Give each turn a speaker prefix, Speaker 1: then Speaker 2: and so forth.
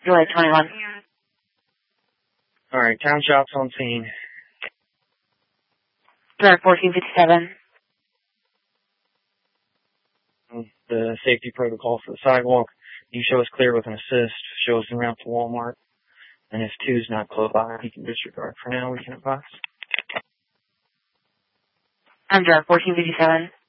Speaker 1: July 21.
Speaker 2: Alright, town shop's on scene.
Speaker 1: Direct 1457.
Speaker 2: The safety protocol for the sidewalk. You show us clear with an assist. Show us en route to Walmart. And if 2's not close by, you can disregard. For now, we can advise.
Speaker 1: I'm Direct 1457.